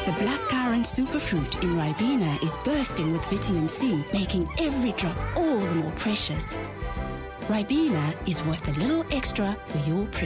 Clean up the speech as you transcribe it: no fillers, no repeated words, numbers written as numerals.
The blackcurrant superfruit in Ribena is bursting with vitamin C, making every drop all the more precious. Ribena is worth a little extra for your